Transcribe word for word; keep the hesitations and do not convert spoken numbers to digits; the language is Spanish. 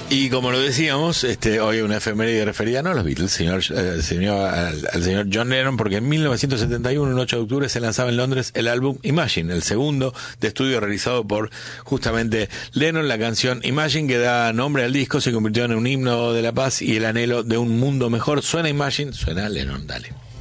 Y como lo decíamos, este, hoy una efeméride referida no a los Beatles, señor, eh, señor, al, al señor John Lennon, porque en mil novecientos setenta y uno, el ocho de octubre, se lanzaba en Londres el álbum Imagine, el segundo de estudio realizado por justamente Lennon. La canción Imagine, que da nombre al disco, se convirtió en un himno de la paz y el anhelo de un mundo mejor. Suena Imagine, suena Lennon, dale.